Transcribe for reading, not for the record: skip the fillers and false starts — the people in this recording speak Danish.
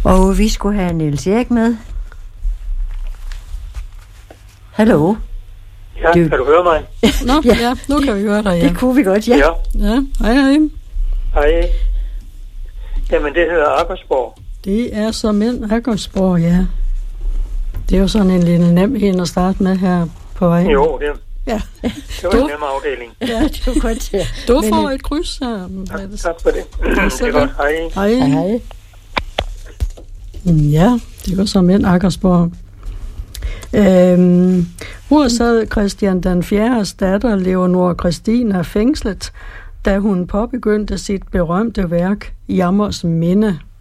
Og vi skulle have Niels Erik med. Hallo? Ja, kan du høre mig? Nå, ja, nu kan vi høre dig, ja. Det kunne vi godt, ja. Ja, hej. Hej. Jamen, det hedder Aggersborg. Det er så mænd Aggersborg, ja. Det er jo sådan en lille nem en at starte med her på vej. Jo, det var en nem afdeling. Ja, det var godt, ja. Du får et kryds her. Tak for det. Det er godt. Hej. Hej. Ja, det var så mænd Aggersborg. Hvor sad Christian den 4. datter, Leonora Christina, fængslet, da hun påbegyndte sit berømte værk Jammers Minde.